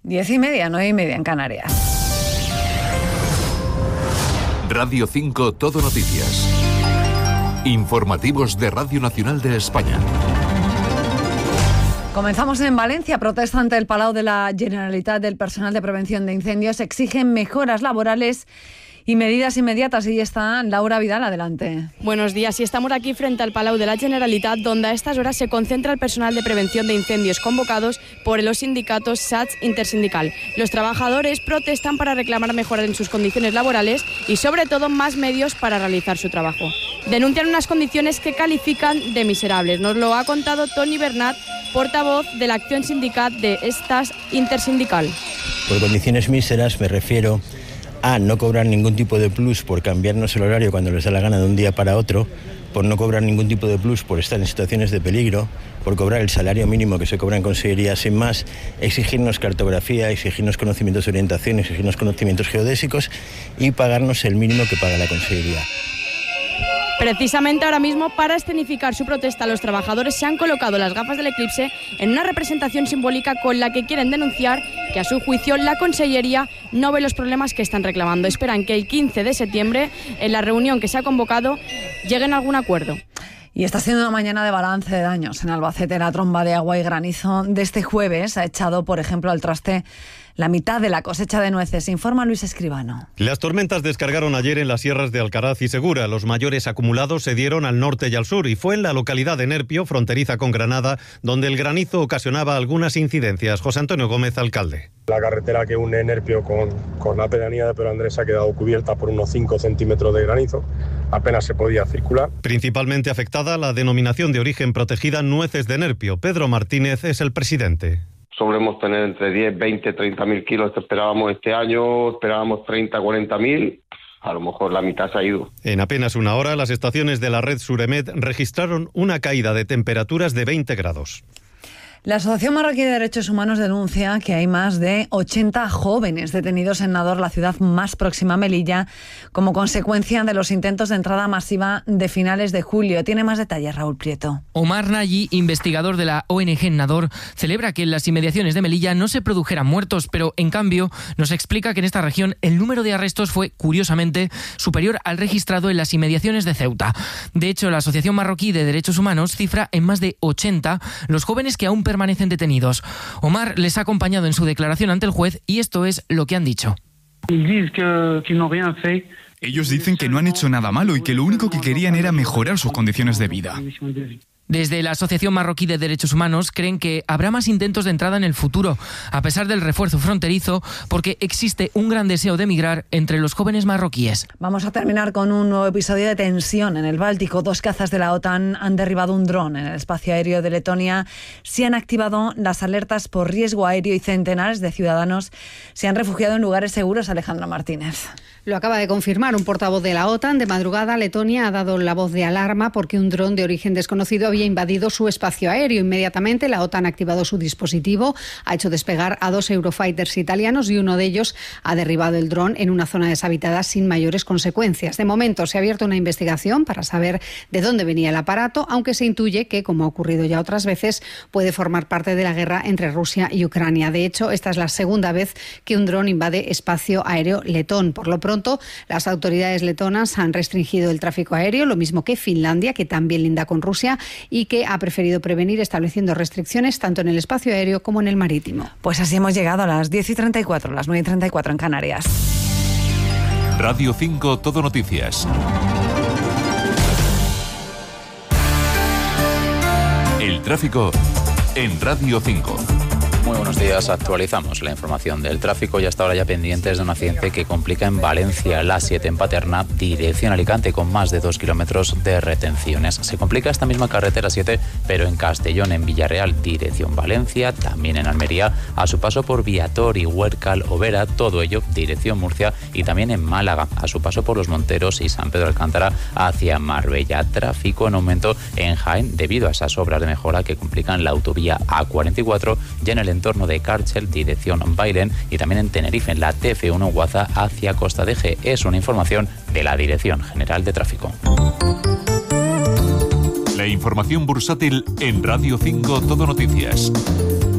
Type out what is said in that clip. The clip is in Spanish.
10:30, 9:30 en Canarias. Radio 5 Todo Noticias. Informativos de Radio Nacional de España. Comenzamos en Valencia. Protesta ante el Palau de la Generalitat del personal de prevención de incendios. Exigen mejoras laborales y medidas inmediatas. Y está Laura Vidal, adelante. Buenos días. Y estamos aquí frente al Palau de la Generalitat, donde a estas horas se concentra el personal de prevención de incendios convocados por los sindicatos SATS Intersindical. Los trabajadores protestan para reclamar mejoras en sus condiciones laborales y, sobre todo, más medios para realizar su trabajo. Denuncian unas condiciones que califican de miserables. Nos lo ha contado Toni Bernat, portavoz de la Acción Sindical de estas Intersindical. Por condiciones míseras me refiero a no cobrar ningún tipo de plus por cambiarnos el horario cuando les da la gana de un día para otro, por no cobrar ningún tipo de plus por estar en situaciones de peligro, por cobrar el salario mínimo que se cobra en consejería sin más, exigirnos cartografía, exigirnos conocimientos de orientación, exigirnos conocimientos geodésicos y pagarnos el mínimo que paga la consejería. Precisamente ahora mismo, para escenificar su protesta, los trabajadores se han colocado las gafas del eclipse en una representación simbólica con la que quieren denunciar que, a su juicio, la Consellería no ve los problemas que están reclamando. Esperan que el 15 de septiembre, en la reunión que se ha convocado, lleguen a algún acuerdo. Y está siendo una mañana de balance de daños en Albacete. La tromba de agua y granizo de este jueves ha echado, por ejemplo, al traste la mitad de la cosecha de nueces, informa Luis Escribano. Las tormentas descargaron ayer en las sierras de Alcaraz y Segura. Los mayores acumulados se dieron al norte y al sur, y fue en la localidad de Nerpio, fronteriza con Granada, donde el granizo ocasionaba algunas incidencias. José Antonio Gómez, alcalde. La carretera que une Nerpio con la pedanía de Pedro Andrés ha quedado cubierta por unos 5 centímetros de granizo. Apenas se podía circular. Principalmente afectada la denominación de origen protegida Nueces de Nerpio. Pedro Martínez es el presidente. Solemos tener entre 10, 20, 30.000 kilos. Esperábamos este año, esperábamos 30, 40.000. A lo mejor la mitad se ha ido. En apenas una hora, las estaciones de la red Suremed registraron una caída de temperaturas de 20 grados. La Asociación Marroquí de Derechos Humanos denuncia que hay más de 80 jóvenes detenidos en Nador, la ciudad más próxima a Melilla, como consecuencia de los intentos de entrada masiva de finales de julio. Tiene más detalles Raúl Prieto. Omar Nayi, investigador de la ONG en Nador, celebra que en las inmediaciones de Melilla no se produjeran muertos, pero en cambio nos explica que en esta región el número de arrestos fue, curiosamente, superior al registrado en las inmediaciones de Ceuta. De hecho, la Asociación Marroquí de Derechos Humanos cifra en más de 80 los jóvenes que aún permanecen detenidos. Omar les ha acompañado en su declaración ante el juez y esto es lo que han dicho. Ellos dicen que no han hecho nada malo y que lo único que querían era mejorar sus condiciones de vida. Desde la Asociación Marroquí de Derechos Humanos creen que habrá más intentos de entrada en el futuro, a pesar del refuerzo fronterizo, porque existe un gran deseo de emigrar entre los jóvenes marroquíes. Vamos a terminar con un nuevo episodio de tensión en el Báltico. 2 cazas de la OTAN han derribado un dron en el espacio aéreo de Letonia. Se han activado las alertas por riesgo aéreo y centenares de ciudadanos se han refugiado en lugares seguros. Alejandra Martínez. Lo acaba de confirmar un portavoz de la OTAN. De madrugada, Letonia ha dado la voz de alarma porque un dron de origen desconocido había invadido su espacio aéreo. Inmediatamente, la OTAN ha activado su dispositivo, ha hecho despegar a 2 Eurofighters italianos y uno de ellos ha derribado el dron en una zona deshabitada sin mayores consecuencias. De momento, se ha abierto una investigación para saber de dónde venía el aparato, aunque se intuye que, como ha ocurrido ya otras veces, puede formar parte de la guerra entre Rusia y Ucrania. De hecho, esta es la segunda vez que un dron invade espacio aéreo letón. Por lo pronto, las autoridades letonas han restringido el tráfico aéreo, lo mismo que Finlandia, que también linda con Rusia y que ha preferido prevenir estableciendo restricciones tanto en el espacio aéreo como en el marítimo. Pues así hemos llegado a las 10:34, las 9:34 en Canarias. Radio 5 Todo Noticias. El tráfico en Radio 5. Muy buenos días, actualizamos la información del tráfico y hasta ahora ya pendientes de un accidente que complica en Valencia, la 7 en Paterna, dirección Alicante, con más de 2 kilómetros de retenciones. Se complica esta misma carretera 7, pero en Castellón, en Villarreal, dirección Valencia, también en Almería, a su paso por Viator, Huércal, Overa, todo ello dirección Murcia, y también en Málaga, a su paso por Los Monteros y San Pedro Alcántara hacia Marbella. Tráfico en aumento en Jaén debido a esas obras de mejora que complican la autovía A44 y en el entorno de Cárcel, dirección Bailén, y también en Tenerife, en la TF1 Guaza hacia Costa de G. Es una información de la Dirección General de Tráfico. La información bursátil en Radio 5 Todo Noticias.